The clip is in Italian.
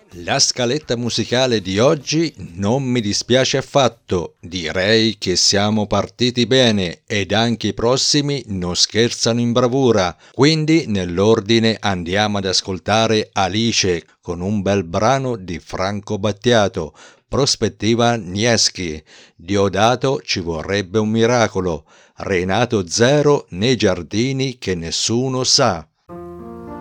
La scaletta musicale di oggi non mi dispiace affatto, direi che siamo partiti bene ed anche i prossimi non scherzano in bravura, quindi nell'ordine andiamo ad ascoltare Alice con un bel brano di Franco Battiato, Prospettiva Nieschi, Diodato ci vorrebbe un miracolo, Renato Zero nei giardini che nessuno sa.